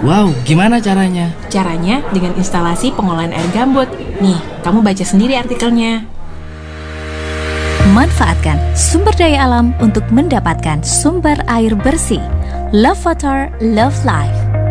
Wow, gimana caranya? Caranya dengan instalasi pengolahan air gambut. Nih, kamu baca sendiri artikelnya. Manfaatkan sumber daya alam untuk mendapatkan sumber air bersih. Love Water, Love Life.